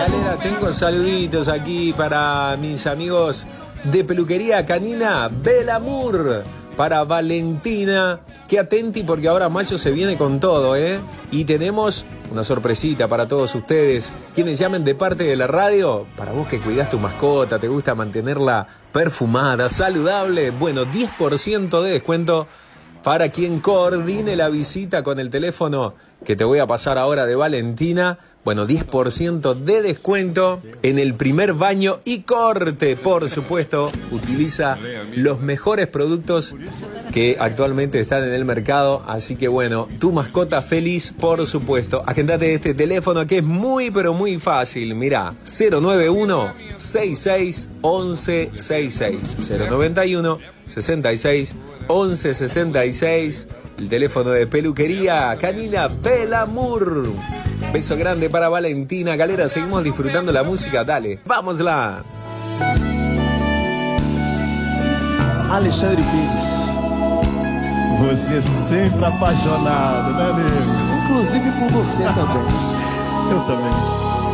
Galera, tengo saluditos aquí para mis amigos de peluquería canina Belamur. Para Valentina, que atenti porque ahora mayo se viene con todo, y tenemos una sorpresita para todos ustedes. Quienes llamen de parte de la radio, para vos que cuidás tu mascota, te gusta mantenerla perfumada, saludable, bueno, 10% de descuento para quien coordine la visita con el teléfono que te voy a pasar ahora de Valentina. Bueno, 10% de descuento en el primer baño y corte, por supuesto. Utiliza los mejores productos que actualmente están en el mercado. Así que bueno, tu mascota feliz, por supuesto. Agendate este teléfono que es muy, pero muy fácil. Mirá, 091-66-1166. 091-66-1166. El teléfono de peluquería canina Belamur. Beso grande para Valentina. Galera, seguimos disfrutando la música. Dale, vámosla. Alexandre Pires, você é sempre apaixonado, né, nego? Inclusive por você também. Eu também.